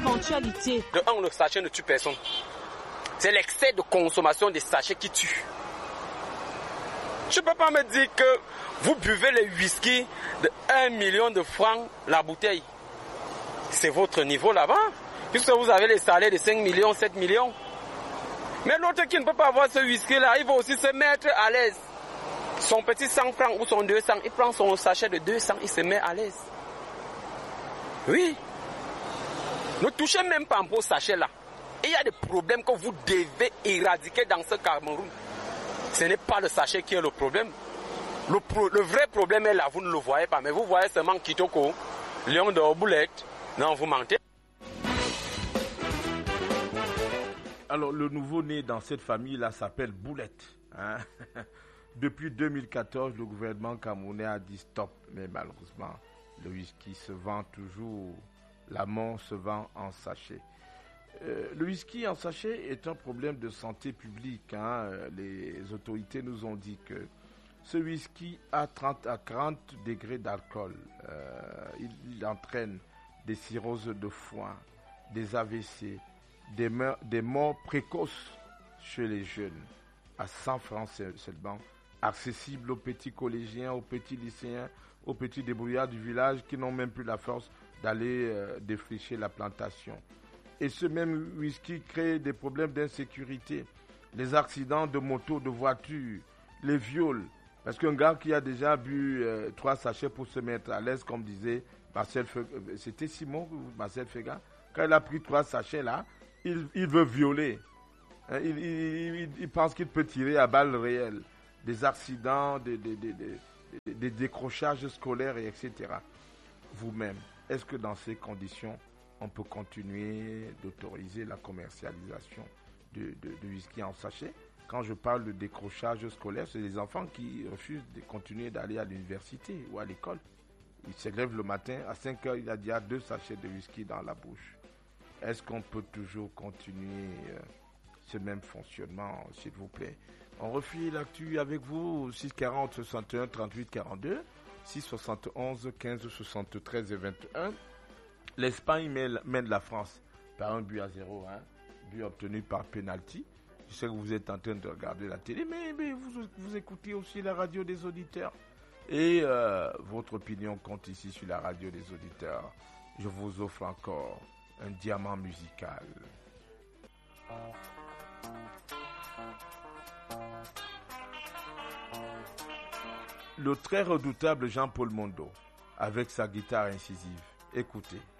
éventualité. De un, le sachet ne tue personne. C'est l'excès de consommation des sachets qui tue. Je ne peux pas me dire que vous buvez le whisky de 1 million de francs la bouteille. C'est votre niveau là-bas. Puisque vous avez les salaires de 5 millions, 7 millions. Mais l'autre qui ne peut pas avoir ce whisky-là, il va aussi se mettre à l'aise. Son petit 100 francs ou son 200, il prend son sachet de 200, il se met à l'aise. Oui. Ne touchez même pas un beau sachet là. Il y a des problèmes que vous devez éradiquer dans ce Cameroun. Ce n'est pas le sachet qui est le problème. Le vrai problème est là, vous ne le voyez pas. Mais vous voyez seulement Kitoko, Lion de Boulette. Non, vous mentez. Alors, le nouveau-né dans cette famille-là s'appelle Boulette. Hein? Depuis 2014, le gouvernement camerounais a dit stop. Mais malheureusement, le whisky se vend toujours. L'amont se vend en sachet. Le whisky en sachet est un problème de santé publique. Hein. Les autorités nous ont dit que ce whisky a 30 à 40 degrés d'alcool. Il entraîne des cirrhoses de foie, des AVC, des morts précoces chez les jeunes. À 100 francs seulement, accessible aux petits collégiens, aux petits lycéens, aux petits débrouillards du village qui n'ont même plus la force d'aller défricher la plantation. Et ce même whisky crée des problèmes d'insécurité, les accidents de moto, de voiture, les viols. Parce qu'un gars qui a déjà bu 3 sachets pour se mettre à l'aise, comme disait Marcel Fega, c'était Simon ou Marcel Fega, quand il a pris 3 sachets là, il veut violer. Il pense qu'il peut tirer à balles réelles. Des accidents, des décrochages scolaires, etc. Vous-même, est-ce que dans ces conditions, on peut continuer d'autoriser la commercialisation de whisky en sachet? Quand je parle de décrochage scolaire, c'est les enfants qui refusent de continuer d'aller à l'université ou à l'école. Ils se lèvent le matin, à 5 heures, il a déjà 2 sachets de whisky dans la bouche. Est-ce qu'on peut toujours continuer ce même fonctionnement, s'il vous plaît? On refile l'actu avec vous, 640 61 38 42, 671 15 73 et 21. L'Espagne mène la France par 1-0, hein, but obtenu par penalty. Je sais que vous êtes en train de regarder la télé, mais vous écoutez aussi la radio des auditeurs. Et votre opinion compte ici sur la radio des auditeurs. Je vous offre encore un diamant musical. Le très redoutable Jean-Paul Mondo, avec sa guitare incisive. Écoutez.